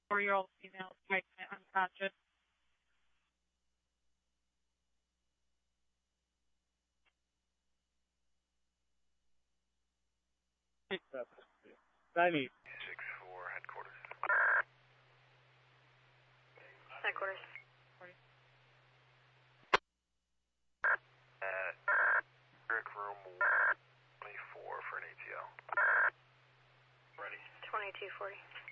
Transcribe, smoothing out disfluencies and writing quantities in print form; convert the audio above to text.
4-year-old female pregnant, unconscious. I need 6-4, headquarters. Headquarters. Brick room 24 for an ATL. Ready. 2240.